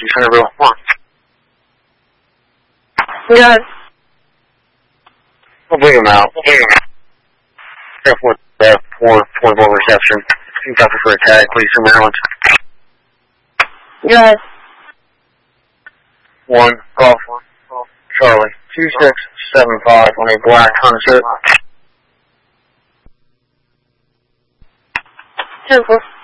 Centerville. Yes. We'll bring him out. Airport, portable reception. Copy for attack, please, from Maryland. Yes. 1, Golf, Charlie, 2675 on a black Honda Civic. 10-4.